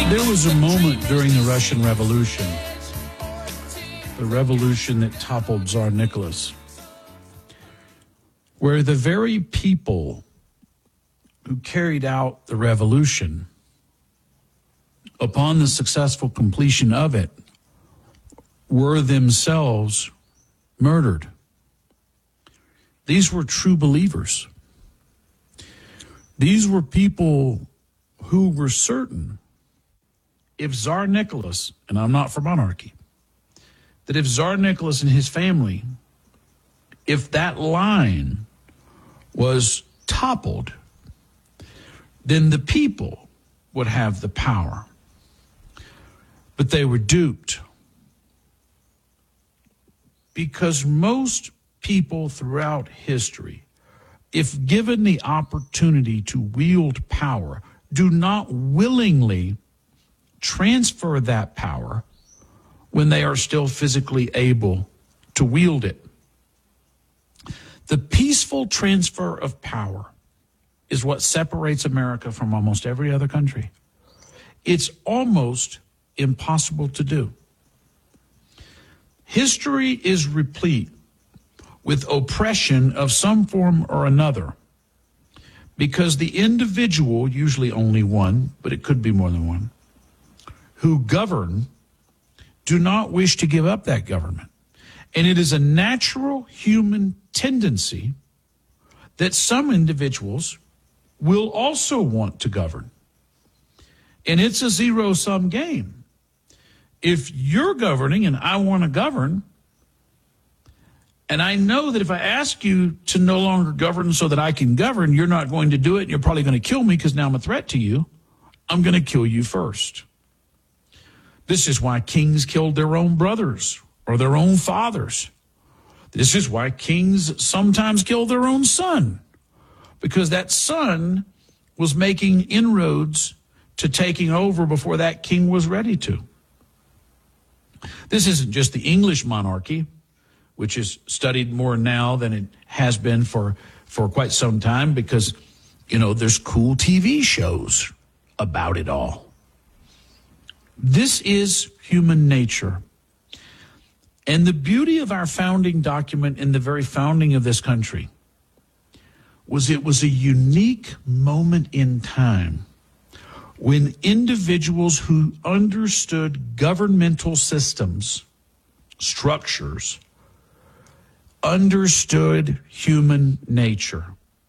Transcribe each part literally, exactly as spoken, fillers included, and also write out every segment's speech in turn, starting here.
There was a moment during the Russian Revolution, the revolution that toppled Tsar Nicholas, where the very people who carried out the revolution, upon the successful completion of it, were themselves murdered. These were true believers. These were people who were certain if Tsar Nicholas, and I'm not for monarchy, that if Tsar Nicholas and his family, if that line was toppled, then the people would have the power. But they were duped, because most people throughout history, if given the opportunity to wield power, do not willingly transfer that power when they are still physically able to wield it. The peaceful transfer of power is what separates America from almost every other country. It's almost impossible to do. History is replete with oppression of some form or another, because the individual, usually only one, but it could be more than one, who govern do not wish to give up that government. And it is a natural human tendency that some individuals will also want to govern. And it's a zero-sum game. If you're governing and I want to govern, and I know that if I ask you to no longer govern so that I can govern, you're not going to do it, and you're probably going to kill me because now I'm a threat to you, I'm going to kill you first. This is why kings killed their own brothers or their own fathers. This is why kings sometimes kill their own son, because that son was making inroads to taking over before that king was ready to. This isn't just the English monarchy, which is studied more now than it has been for, for quite some time, because, you know, there's cool T V shows about it all. This is human nature. And the beauty of our founding document in the very founding of this country was it was a unique moment in time when individuals who understood governmental systems, structures, understood human nature.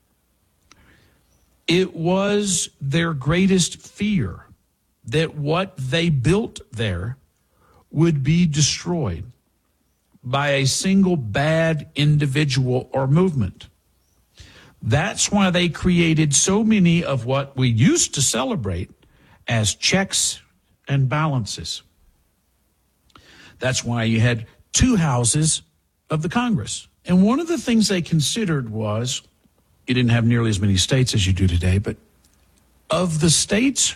It was their greatest fear that what they built there would be destroyed by a single bad individual or movement. That's why they created so many of what we used to celebrate as checks and balances. That's why you had two houses of the Congress. And one of the things they considered was, you didn't have nearly as many states as you do today, but of the states